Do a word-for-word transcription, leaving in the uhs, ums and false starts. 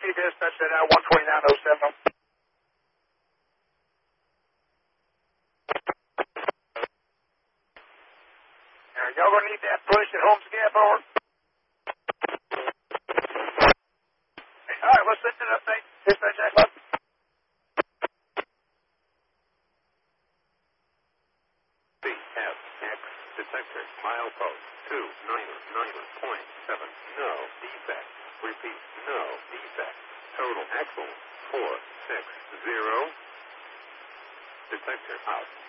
Whiskey dispatch to now one twenty-nine oh seven. Y'all gonna need that push at Holmes Gap, over. All right, let's send an update. Dispatch that button. B F X detector milepost two nine nine point seven. No defect. Repeat. No defect. Total axle four six zero. Detector out.